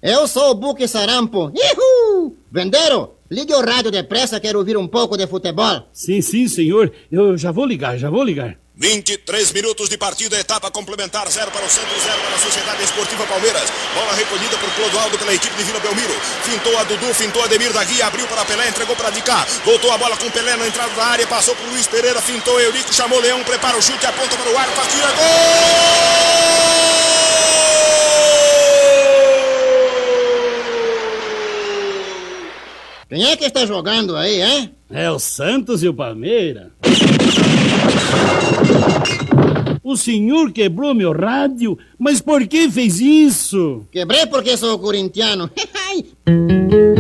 Eu sou o Buque Sarampo. Ihu! Vendeiro, ligue o rádio depressa, quero ouvir um pouco de futebol. Sim, senhor. Eu já vou ligar. 23 minutos de partida, etapa complementar, 0 para o Santos, 0 para a Sociedade Esportiva Palmeiras. Bola recolhida por Clodoaldo pela equipe de Vila Belmiro. Fintou a Dudu, fintou a Ademir da Guia, abriu para Pelé, entregou para Dicá. Voltou a bola com Pelé na entrada da área, passou por Luiz Pereira, fintou Eurico, chamou Leão, prepara o chute, aponta para o ar, partida, gol! Quem é que está jogando aí, hein? É o Santos e o Palmeiras. O senhor quebrou meu rádio? Mas por que fez isso? Quebrei porque sou corintiano.